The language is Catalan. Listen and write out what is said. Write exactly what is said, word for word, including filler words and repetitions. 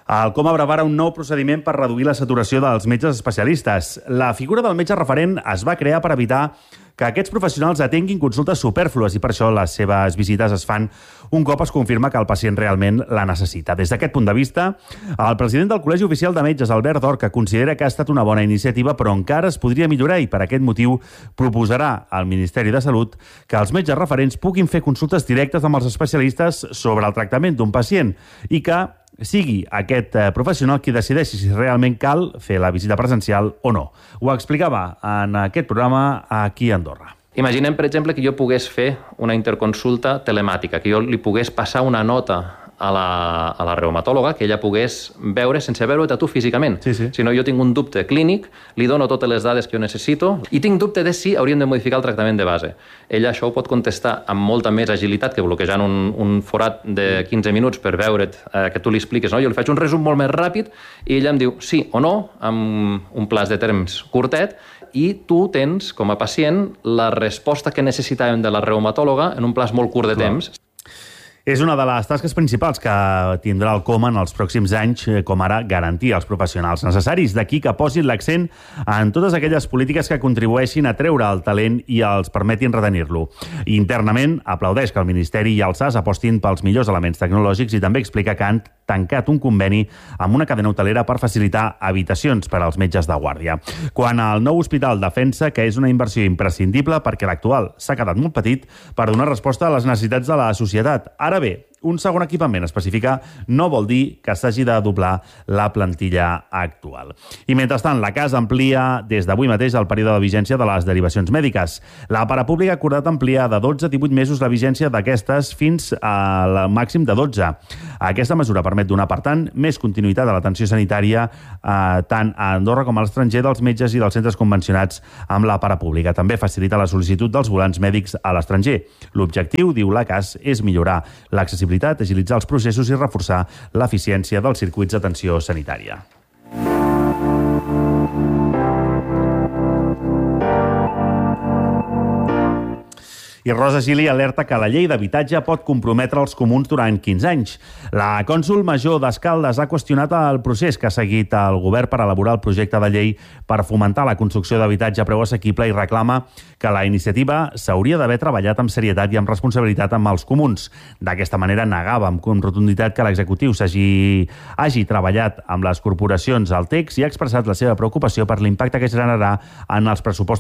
El COMA prepara un nou procediment per reduir la saturació dels metges especialistes. La figura del metge referent es va crear per evitar que aquests professionals atenguin consultes supèrflues i per això les seves visites es fan un cop es confirma que el pacient realment la necessita. Des d'aquest punt de vista, el president del Col·legi Oficial de Metges, Albert Dorca, considera que ha estat una bona iniciativa, però encara es podria millorar i per aquest motiu proposarà al Ministeri de Salut que els metges referents puguin fer consultes directes amb els especialistes sobre el tractament d'un pacient i que sigui aquest eh, professional qui decideixi si realment cal fer la visita presencial o no. Ho explicava en aquest programa aquí a Andorra. Imaginem, per exemple, que jo pogués fer una interconsulta telemàtica, que jo li pogués passar una nota a la, a la reumatòloga, que ella pogués veure sense veure't a tu físicament. Sí, sí. Si no, jo tinc un dubte clínic, li dono totes les dades que jo necessito i tinc dubte de si hauríem de modificar el tractament de base. Ella això ho pot contestar amb molta més agilitat que bloquejant un, un forat de quinze minuts per veure't, eh, que tu li expliques. No? Jo li faig un resum molt més ràpid i ella em diu sí o no, amb un plaç de temps curtet, i tu tens, com a pacient, la resposta que necessitàvem de la reumatòloga en un plaç molt curt de temps. És una de les tasques principals que tindrà el COMA en els pròxims anys, com ara garantir els professionals necessaris. D'aquí que posin l'accent en totes aquelles polítiques que contribueixin a treure el talent i els permetin retenir-lo. Internament, aplaudeix que el Ministeri i el S A S apostin pels millors elements tecnològics i també explica que han tancat un conveni amb una cadena hotelera per facilitar habitacions per als metges de guàrdia. Quan al nou hospital defensa que és una inversió imprescindible perquè l'actual s'ha quedat molt petit per donar resposta a les necessitats de la societat. Ara bé, un segon equipament específica no vol dir que s'hagi de doblar la plantilla actual. I mentrestant, la Casa amplia des d'avui mateix el període de vigència de les derivacions mèdiques. La Parapública ha acordat ampliar de dotze a divuit mesos la vigència d'aquestes fins al màxim de dotze. Aquesta mesura permet donar, per tant, més continuïtat a l'atenció sanitària eh, tant a Andorra com a l'estranger dels metges i dels centres convencionats amb la Parapública. També facilita la sol·licitud dels volants mèdics a l'estranger. L'objectiu, diu la C A S, és millorar l'accessibilitat, agilitzar els processos i reforçar l'eficiència dels circuits d'atenció sanitària. I Rosa Gili alerta que la llei d'habitatge pot comprometre els comuns durant quinze anys. La cònsol major d'Escaldes ha qüestionat el procés que ha seguit el govern per elaborar el projecte de llei per fomentar la construcció d'habitatge a preu assequible i reclama que la iniciativa s'hauria d'haver treballat amb serietat i amb responsabilitat amb els comuns. D'aquesta manera negava amb rotunditat que l'executiu s'hagi hagi treballat amb les corporacions al text i ha expressat la seva preocupació per l'impacte que generarà en els pressupostos